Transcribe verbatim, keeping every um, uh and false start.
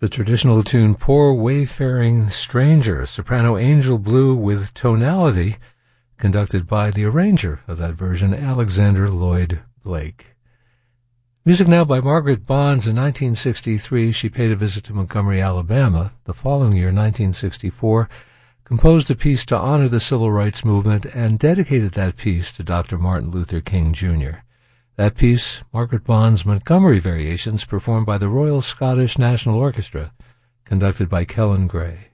The traditional tune Poor Wayfaring Stranger, soprano Angel Blue with tonality, conducted by the arranger of that version, Alexander Lloyd Blake. Music now by Margaret Bonds. In nineteen sixty-three, she paid a visit to Montgomery, Alabama. The following year, nineteen sixty-four, composed a piece to honor the civil rights movement and dedicated that piece to Doctor Martin Luther King, Junior That piece, Margaret Bond's Montgomery Variations, performed by the Royal Scottish National Orchestra, conducted by Kellen Gray.